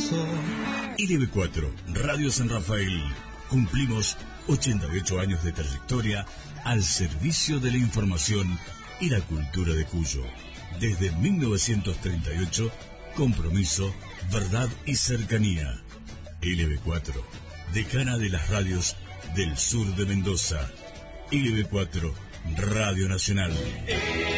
LB4, Radio San Rafael. Cumplimos 88 años de trayectoria al servicio de la información y la cultura de Cuyo. Desde 1938, compromiso, verdad y cercanía. LB4, decana de las radios del sur de Mendoza. LB4, Radio Nacional.